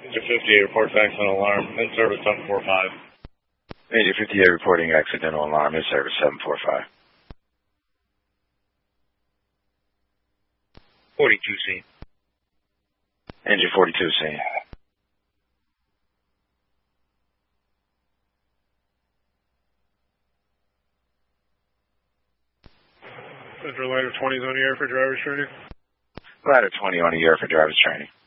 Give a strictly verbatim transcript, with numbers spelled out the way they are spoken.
Engine fifty-eight, report accidental alarm, in service seven four five. Engine fifty-eight reporting accidental alarm, in service seven four five. forty-two C. Engine forty-two C. Central Ladder twenty is on the air for driver's training. Ladder twenty on the air for driver's training.